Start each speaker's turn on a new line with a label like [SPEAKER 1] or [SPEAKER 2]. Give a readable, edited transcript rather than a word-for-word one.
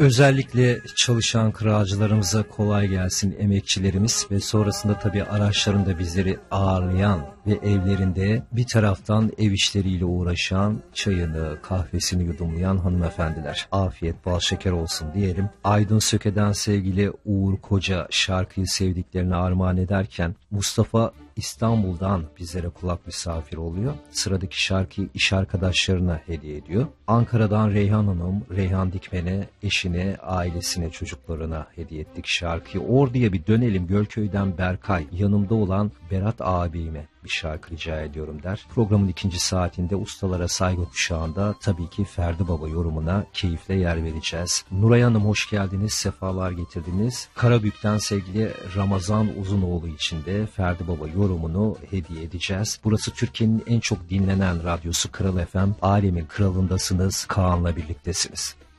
[SPEAKER 1] Özellikle çalışan kıracılarımıza kolay gelsin, emekçilerimiz ve sonrasında tabii araçlarında bizleri ağırlayan ve evlerinde bir taraftan ev işleriyle uğraşan, çayını, kahvesini yudumlayan hanımefendiler. Afiyet bal şeker olsun diyelim. Aydın Söke'den sevgili Uğur Koca şarkıyı sevdiklerine armağan ederken Mustafa İstanbul'dan bizlere kulak misafir oluyor. Sıradaki şarkıyı iş arkadaşlarına hediye ediyor. Ankara'dan Reyhan Hanım, Reyhan Dikmen'e, eşine, ailesine, çocuklarına hediye ettik şarkıyı. Ordu'ya bir dönelim. Gölköy'den Berkay, yanımda olan Berat abime bir şarkı rica ediyorum der. Programın ikinci saatinde ustalara saygı kuşağında tabii ki Ferdi Baba yorumuna keyifle yer vereceğiz. Nuray Hanım hoş geldiniz, sefalar getirdiniz. Karabük'ten sevgili Ramazan Uzunoğlu için de Ferdi Baba yorumunu hediye edeceğiz. Burası Türkiye'nin en çok dinlenen radyosu Kral FM. Alemin kralındasınız, Kaan'la birliktesiniz.